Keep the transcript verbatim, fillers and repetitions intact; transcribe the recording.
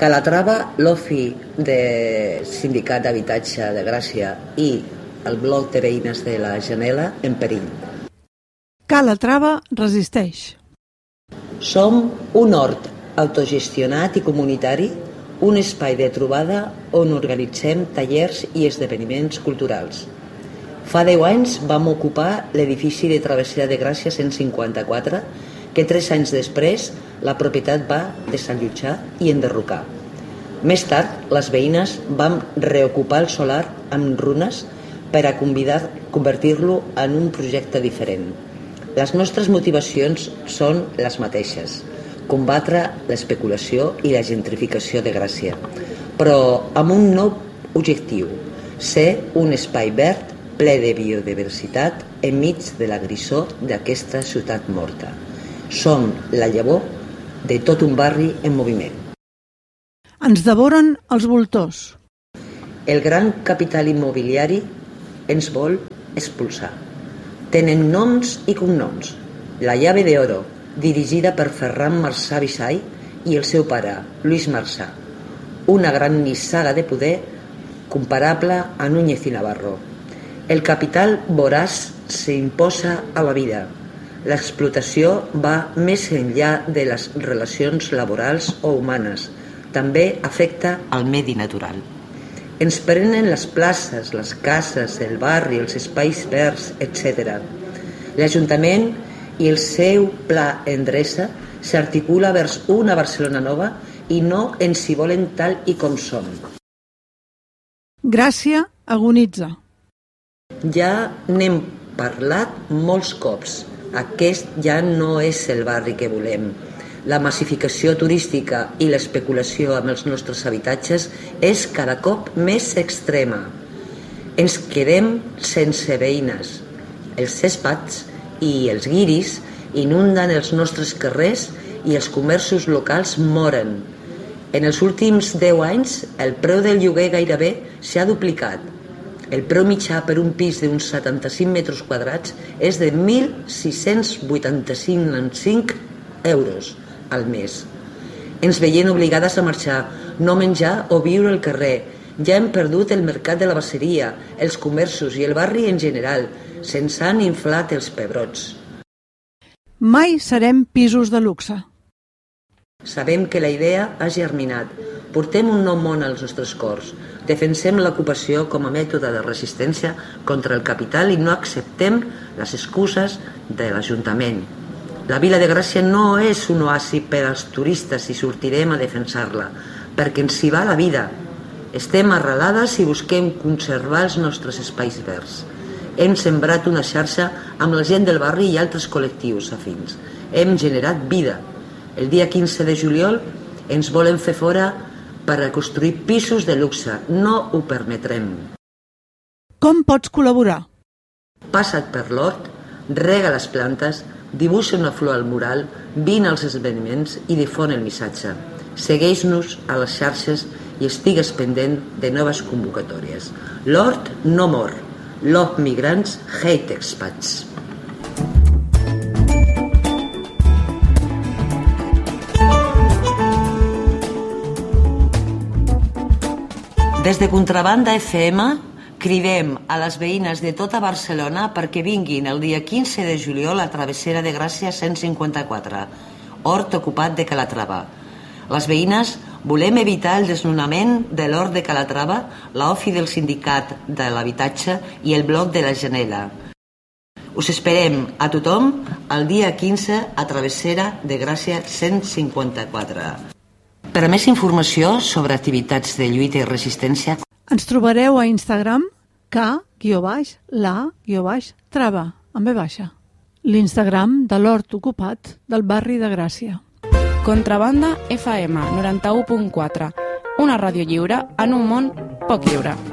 Calatrava, l'Ofi de Sindicat d'Habitatge de Gràcia i el bloc de veïnes de la Janela en perill. Calatrava resisteix. Som un hort autogestionat i comunitari, un espai de trobada on organitzem tallers i esdeveniments culturals. Fa deu anys vam ocupar l'edifici de Travessera de Gràcia cent cinquanta-quatre, que tres anys després la propietat va desallotjar i enderrocar. Més tard, les veïnes vam reocupar el solar amb runes per a convidar, convertir-lo en un projecte diferent. Les nostres motivacions són les mateixes: combatre l'especulació i la gentrificació de Gràcia, però amb un nou objectiu: ser un espai verd ple de biodiversitat enmig de la grisor d'aquesta ciutat morta. Som la llavor de tot un barri en moviment. Ens devoren els voltors. El gran capital immobiliari ens vol expulsar. Tenen noms i cognoms. La llave de oro, dirigida per Ferran Marsà Bisai i el seu pare, Lluís Marsà. Una gran nissaga de poder comparable a Núñez i Navarro. El capital voraç s'imposa a la vida. L'explotació va més enllà de les relacions laborals o humanes. També afecta al medi natural. Ens prenen les places, les cases, el barri, els espais verds, etcètera. L'Ajuntament i el seu pla endreça s'articula vers una Barcelona nova i no ens hi volen tal i com som. Gràcia agonitza. Ja n'hem parlat molts cops. Aquest ja no és el barri que volem. La massificació turística i l'especulació amb els nostres habitatges és cada cop més extrema. Ens quedem sense veïnes. Els cèspads i els guiris inunden els nostres carrers i els comerços locals moren. En els últims deu anys, el preu del lloguer gairebé s'ha duplicat. El preu mitjà per un pis d'uns setanta-cinc metres quadrats és de mil sis-cents vuitanta-cinc euros al mes. Ens veiem obligades a marxar, no menjar o viure al carrer. Ja hem perdut el mercat de la baseria, els comerços i el barri en general. Se'ns han inflat els pebrots. Mai serem pisos de luxe. Sabem que la idea ha germinat. Portem un nou món als nostres cors. Defensem l'ocupació com a mètode de resistència contra el capital i no acceptem les excuses de l'Ajuntament. La Vila de Gràcia no és un oasi per als turistes i sortirem a defensar-la, perquè ens hi va la vida. Estem arrelades i busquem conservar els nostres espais verds. Hem sembrat una xarxa amb la gent del barri i altres col·lectius afins. Hem generat vida. El dia quinze de juliol ens volen fer fora per reconstruir pisos de luxe. No ho permetrem. Com pots col·laborar? Passa't per l'hort, rega les plantes, dibuixa una flor al mural, vine als esdeveniments i difon el missatge. Segueix-nos a les xarxes i estigues pendent de noves convocatòries. L'hort no mor. Love migrants, hate expats. Des de Contrabanda F M cridem a les veïnes de tota Barcelona perquè vinguin el dia quinze de juliol a Travessera de Gràcia cent cinquanta-quatre, hort ocupat de Calatrava. Les veïnes volem evitar el desnonament de l'hort de Calatrava, l'Ofi del Sindicat de l'Habitatge i el bloc de la Janela. Us esperem a tothom el dia quinze a Travessera de Gràcia cent cinquanta-quatre. Per a més informació sobre activitats de lluita i resistència, ens trobareu a Instagram k-la-trava, amb B baixa, l'Instagram de l'hort ocupat del barri de Gràcia. Contrabanda F M noranta-u punt quatre, una ràdio lliure en un món poc lliure.